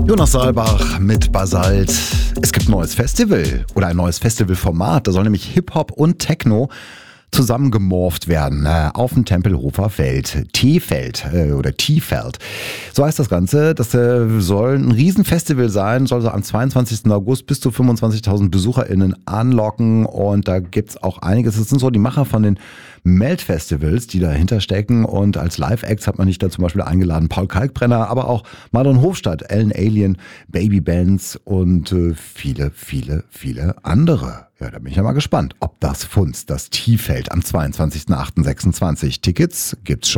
Jonas Saalbach mit Basalt. Es gibt ein neues Festival oder ein neues Festivalformat. Da soll nämlich Hip-Hop und Techno zusammengemorpht werden auf dem Tempelhofer Feld. T-Feld oder T-Feld. So heißt das Ganze. Das soll ein Riesenfestival sein, soll so am 22. August bis zu 25.000 BesucherInnen anlocken und da gibt's auch einiges. Das sind so die Macher von den Melt-Festivals, die dahinter stecken und als Live-Acts hat man nicht da zum Beispiel eingeladen Paul Kalkbrenner, aber auch Marlon Hofstadt, Ellen Alien, Baby Bands und viele andere. Ja, da bin ich ja mal gespannt, ob das Funz, das T-Feld am 22.08.26. Tickets gibt's schon.